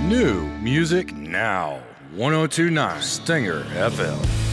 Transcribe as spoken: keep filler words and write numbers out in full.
New music now. ten twenty-nine Stinger F M.